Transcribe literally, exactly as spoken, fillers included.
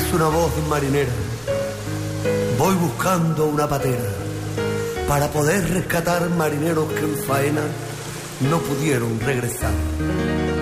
dice una voz marinera: voy buscando una patera para poder rescatar marineros que en faena no pudieron regresar.